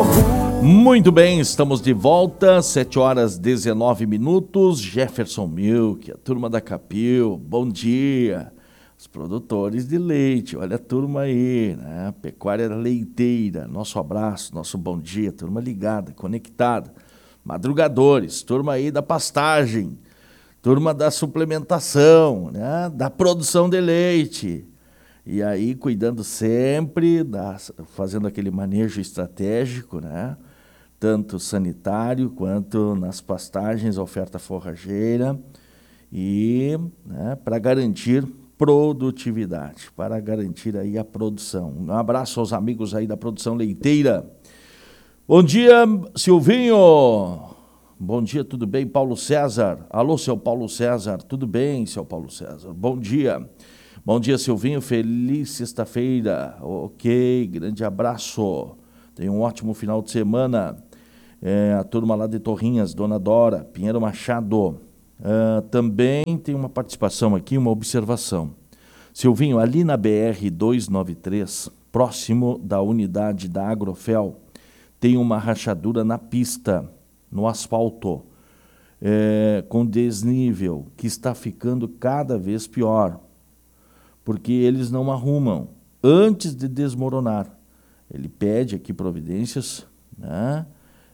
Muito bem, estamos de volta, 7h19. Jefferson Milk, a turma da Capil, bom dia. Os produtores de leite, olha a turma aí, né? Pecuária leiteira, nosso abraço, nosso bom dia, turma ligada, conectada. Madrugadores, turma aí da pastagem, turma da suplementação, né? Da produção de leite. E aí, cuidando sempre, fazendo aquele manejo estratégico, né? Tanto sanitário quanto nas pastagens, oferta forrageira, e né, para garantir produtividade, para garantir aí a produção. Um abraço aos amigos aí da produção leiteira. Bom dia, Silvinho. Bom dia, tudo bem? Paulo César. Alô, seu Paulo César. Tudo bem, seu Paulo César? Bom dia. Bom dia, Silvinho. Feliz sexta-feira. Ok, grande abraço. Tenha um ótimo final de semana. A turma lá de Torrinhas, Dona Dora, Pinheiro Machado. Também tem uma participação aqui, uma observação. Silvinho, ali na BR-293, próximo da unidade da Agrofel, tem uma rachadura na pista, no asfalto, com desnível, que está ficando cada vez pior, porque eles não arrumam antes de desmoronar. Ele pede aqui providências, né?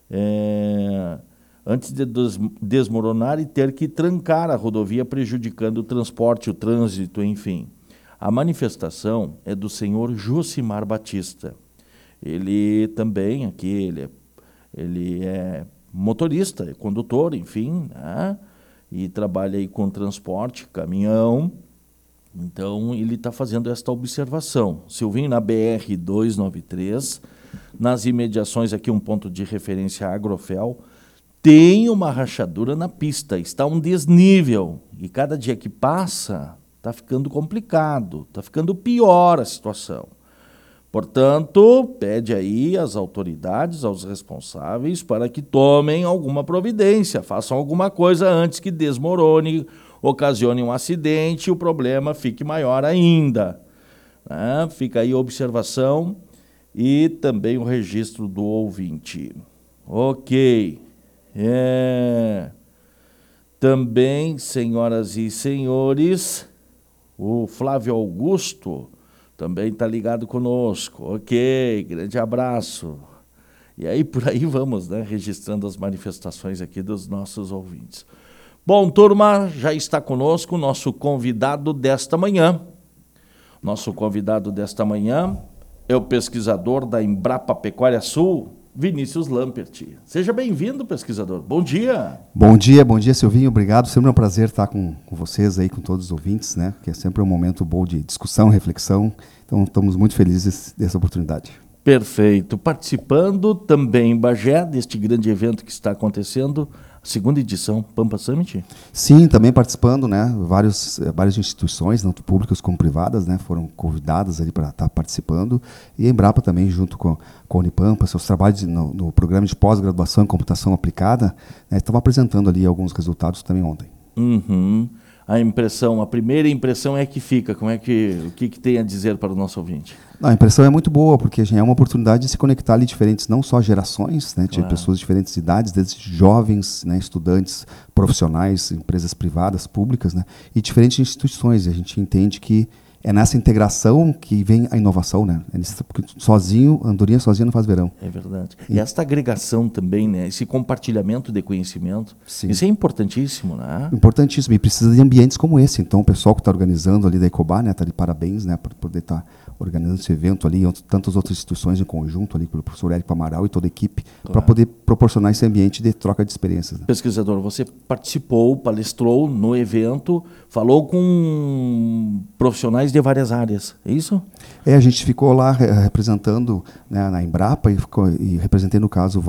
Antes de desmoronar e ter que trancar a rodovia, prejudicando o transporte, o trânsito, enfim. A manifestação é do senhor Josimar Batista. Ele também aqui, ele é motorista, é condutor, enfim, né? E trabalha aí com transporte, caminhão. Então, ele está fazendo esta observação. Silvinho, na BR-293, nas imediações aqui, um ponto de referência à Agrofel, tem uma rachadura na pista, está um desnível. E cada dia que passa, está ficando complicado, está ficando pior a situação. Portanto, pede aí às autoridades, aos responsáveis, para que tomem alguma providência, façam alguma coisa antes que desmorone, ocasione um acidente e o problema fique maior ainda. Né? Fica aí a observação e também o registro do ouvinte. Ok. Também, senhoras e senhores, o Flávio Augusto também está ligado conosco. Ok, grande abraço. E aí, por aí vamos, né, registrando as manifestações aqui dos nossos ouvintes. Bom, turma, já está conosco o nosso convidado desta manhã. Nosso convidado desta manhã é o pesquisador da Embrapa Pecuária Sul, Vinícius Lampert. Seja bem-vindo, pesquisador. Bom dia. Bom dia, Silvinho. Obrigado. Sempre é um prazer estar com vocês aí, com todos os ouvintes, né? Que é sempre um momento bom de discussão, reflexão. Então, estamos muito felizes dessa oportunidade. Perfeito. Participando também em Bagé, deste grande evento que está acontecendo, a segunda edição Pampa Summit? Sim, também participando, né? Várias instituições, tanto públicas como privadas, né, foram convidadas ali para estar participando. E a Embrapa também, junto com a Unipampa, seus trabalhos no programa de pós-graduação em computação aplicada, né, estavam apresentando ali alguns resultados também ontem. Uhum. A primeira impressão é que fica. O que tem a dizer para o nosso ouvinte? A impressão é muito boa, porque é uma oportunidade de se conectar ali diferentes, não só gerações, né, de pessoas de diferentes idades, desde jovens, né, estudantes, profissionais, empresas privadas, públicas, né, e diferentes instituições. E a gente entende que é nessa integração que vem a inovação, né? Porque andorinha sozinha não faz verão. É verdade. E esta agregação também, né? Esse compartilhamento de conhecimento, sim, isso é importantíssimo, né? Importantíssimo, e precisa de ambientes como esse. Então, o pessoal que está organizando ali da Ecobá, né, está de parabéns, né, por poder estar organizando esse evento ali, tantas outras instituições em conjunto ali, pelo professor Érico Amaral e toda a equipe, para poder proporcionar esse ambiente de troca de experiências. Né? Pesquisador, você participou, palestrou no evento, falou com profissionais de várias áreas, é isso? A gente ficou lá representando, né, na Embrapa e representei, no caso,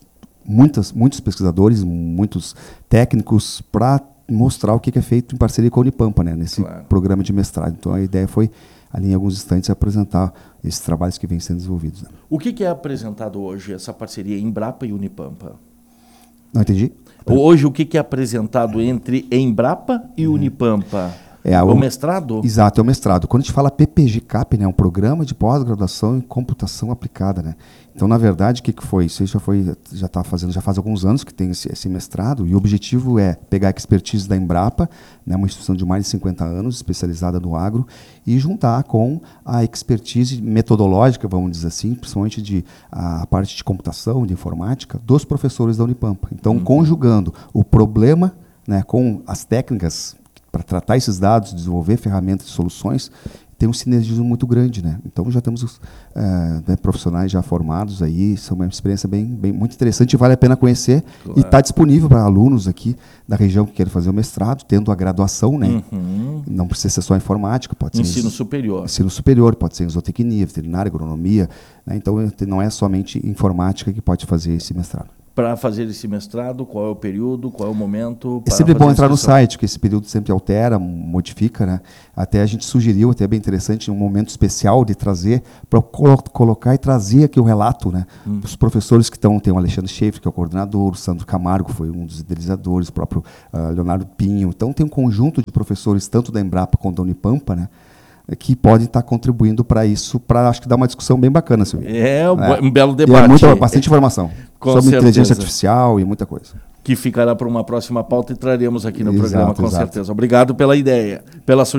muitos pesquisadores, muitos técnicos, para mostrar o que é feito em parceria com a Unipampa, né, nesse programa de mestrado. Então, a ideia foi, ali em alguns instantes, apresentar esses trabalhos que vêm sendo desenvolvidos. Né? O que é apresentado hoje, essa parceria Embrapa e Unipampa? Não entendi. Hoje, o que é apresentado entre Embrapa e Unipampa? O mestrado? Exato, é o mestrado. Quando a gente fala PPG-CAP, né, é um programa de pós-graduação em computação aplicada, né? Então, na verdade, o que foi? Isso já está fazendo, já faz alguns anos que tem esse mestrado, e o objetivo é pegar a expertise da Embrapa, né, uma instituição de mais de 50 anos, especializada no agro, e juntar com a expertise metodológica, vamos dizer assim, principalmente a parte de computação, de informática, dos professores da Unipampa. Então, conjugando o problema, né, com as técnicas para tratar esses dados, desenvolver ferramentas e soluções, tem um sinergismo muito grande, né? Então já temos né, profissionais já formados aí, isso é uma experiência muito interessante e vale a pena conhecer. Claro. E está disponível para alunos aqui da região que querem fazer o mestrado, tendo a graduação, né? Não precisa ser só informática, pode ser ensino superior. Ensino superior, pode ser em zootecnia, veterinária, agronomia, né? Então não é somente informática que pode fazer esse mestrado. Para fazer esse mestrado, qual é o período, qual é o momento? É sempre bom entrar no site, que esse período sempre altera, modifica, né? Até a gente sugeriu, até é bem interessante, um momento especial de trazer, para colocar e trazer aqui o relato, né? Os professores que tem o Alexandre Schaefer, que é o coordenador, o Sandro Camargo foi um dos idealizadores, o próprio Leonardo Pinho. Então tem um conjunto de professores, tanto da Embrapa quanto da Unipampa, né, que podem estar contribuindo para isso, para acho que dar uma discussão bem bacana, Silvio. Um belo debate. Bastante informação sobre inteligência artificial e muita coisa. Que ficará para uma próxima pauta e traremos aqui no programa, com certeza. Obrigado pela ideia, pela sugestão.